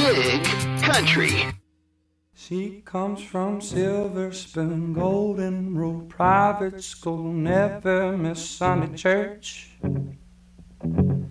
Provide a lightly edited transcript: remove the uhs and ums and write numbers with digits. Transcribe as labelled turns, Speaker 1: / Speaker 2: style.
Speaker 1: Dig Country.
Speaker 2: She comes from Silver Spoon, Golden Rule, private school, never miss Sunday church.